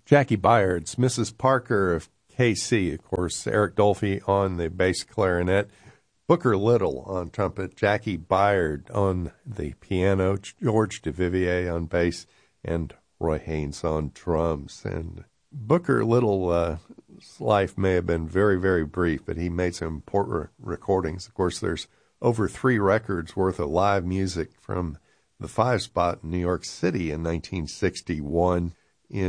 Jackie Byard's Mrs. Parker of KC, of course, Eric Dolphy on the bass clarinet, Booker Little on trumpet, Jackie Byard on the piano, George Duvivier on bass, and Roy Haynes on drums. And Booker Little's life may have been very, very brief, but he made some important recordings. Of course, there's over 3 records worth of live music from the Five Spot in New York City in 1961.